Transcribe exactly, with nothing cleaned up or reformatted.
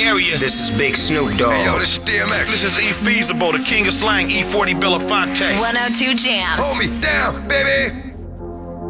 area. This is Big Snoop Dogg. Hey, yo, this is D M X. This is E Feasible, the king of slang, E forty Belafonte. one oh two Jams. Hold me down, baby.